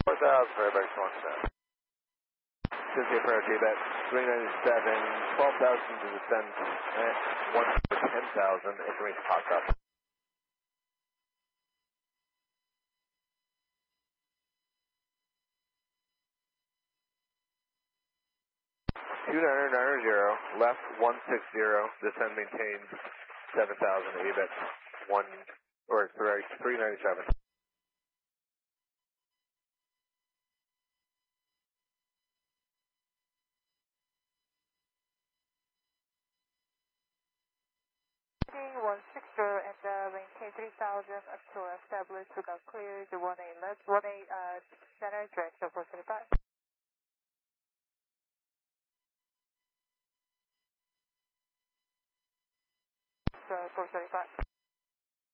4000, Fairbanks 17. Cincy approach, ABET 397, 12,000 to descend at 1 for 10,000, information popped up. 2990, left 160, descend maintain 7,000, ABET 397. Heading 160 and maintain 3,000 until established. We got cleared 1A left, 1A center direction 435. So 435.